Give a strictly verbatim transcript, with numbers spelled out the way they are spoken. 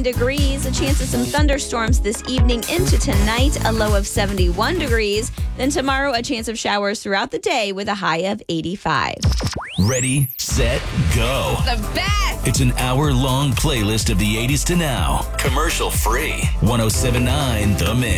degrees. A chance of some thunderstorms this evening into tonight, a low of seventy-one degrees. Then tomorrow, a chance of showers throughout the day with a high of eighty-five. Ready, set, go. The best! It's an hour-long playlist of the eighties to now. Commercial free. one oh seven point nine The Mix.